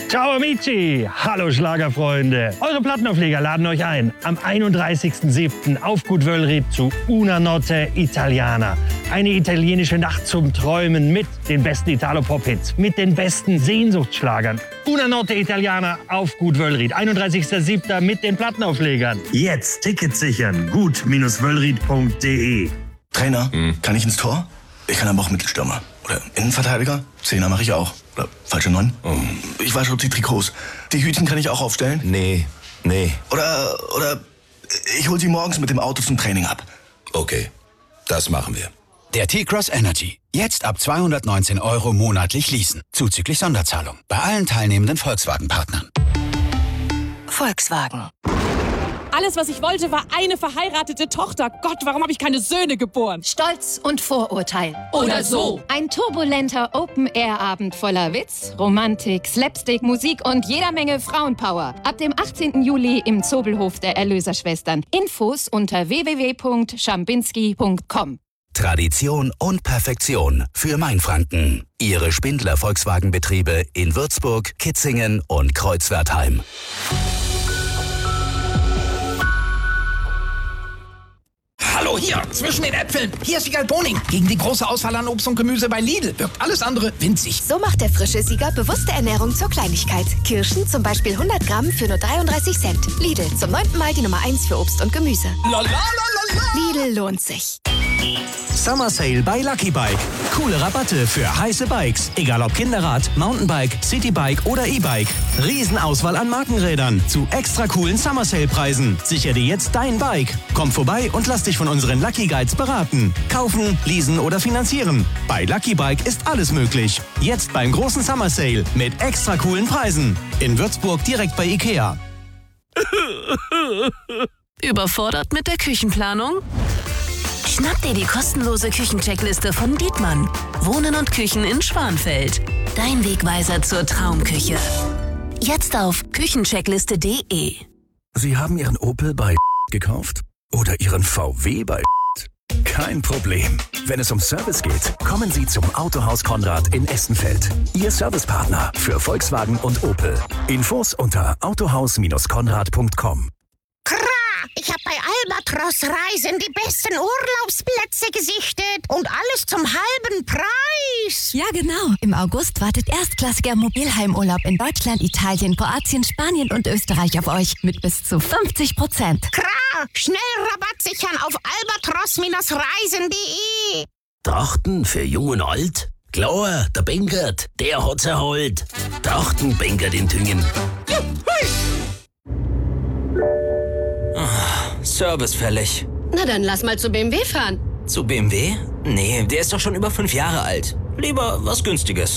Ciao amici, hallo Schlagerfreunde. Eure Plattenaufleger laden euch ein am 31.07. auf Gut Wöllried zu Una Notte Italiana. Eine italienische Nacht zum Träumen mit den besten Italo-Pop-Hits, mit den besten Sehnsuchtsschlagern. Una Notte Italiana auf Gut Wöllried, 31.07. mit den Plattenauflegern. Jetzt Tickets sichern, gut-wöllried.de. Trainer, kann ich ins Tor? Ich kann aber auch Mittelstürmer. Oder Innenverteidiger? Zehner mache ich auch. Oder falsche 9. Ich wasche die Trikots. Die Hütchen kann ich auch aufstellen? Nee. Oder ich hol sie morgens mit dem Auto zum Training ab. Okay, das machen wir. Der T-Cross Energy. Jetzt ab 219 € monatlich leasen. Zuzüglich Sonderzahlung. Bei allen teilnehmenden Volkswagen-Partnern. Volkswagen. Alles, was ich wollte, war eine verheiratete Tochter. Gott, warum habe ich keine Söhne geboren? Stolz und Vorurteil. Oder so. Ein turbulenter Open-Air-Abend voller Witz, Romantik, Slapstick, Musik und jeder Menge Frauenpower. Ab dem 18. Juli im Zobelhof der Erlöserschwestern. Infos unter www.schambinski.com. Tradition und Perfektion für Mainfranken. Ihre Spindler Volkswagenbetriebe in Würzburg, Kitzingen und Kreuzwertheim. Hallo hier, zwischen den Äpfeln. Hier ist Siegal Boning. Gegen die große Auswahl an Obst und Gemüse bei Lidl wirkt alles andere winzig. So macht der frische Sieger bewusste Ernährung zur Kleinigkeit. Kirschen zum Beispiel 100 Gramm für nur 33 Cent. Lidl, zum 9. Mal die Nummer 1 für Obst und Gemüse. Lidl lohnt sich. Summer Sale bei Lucky Bike. Coole Rabatte für heiße Bikes. Egal ob Kinderrad, Mountainbike, Citybike oder E-Bike. Riesenauswahl an Markenrädern zu extra coolen Summer Sale Preisen. Sicher dir jetzt dein Bike. Komm vorbei und lass dich von unseren Lucky Guides beraten. Kaufen, leasen oder finanzieren. Bei Lucky Bike ist alles möglich. Jetzt beim großen Summer Sale mit extra coolen Preisen. In Würzburg direkt bei Ikea. Überfordert mit der Küchenplanung? Schnapp dir die kostenlose Küchencheckliste von Dietmann. Wohnen und Küchen in Schwanfeld. Dein Wegweiser zur Traumküche. Jetzt auf küchencheckliste.de. Sie haben Ihren Opel bei gekauft? Oder Ihren VW bei Kein Problem. Wenn es um Service geht, kommen Sie zum Autohaus Konrad in Essenfeld. Ihr Servicepartner für Volkswagen und Opel. Infos unter autohaus-konrad.com. Ich habe bei Albatros Reisen die besten Urlaubsplätze gesichtet und alles zum halben Preis. Ja, genau. Im August wartet erstklassiger Mobilheimurlaub in Deutschland, Italien, Kroatien, Spanien und Österreich auf euch mit bis zu 50%. Schnell Rabatt sichern auf albatros-reisen.de. Trachten für Jung und Alt? Klar, der Bengert, der hat's erholt. Trachten Bengert in Tüngen. Service fällig. Na dann lass mal zu BMW fahren. Zu BMW? Nee, der ist doch schon über 5 Jahre alt. Lieber was Günstiges.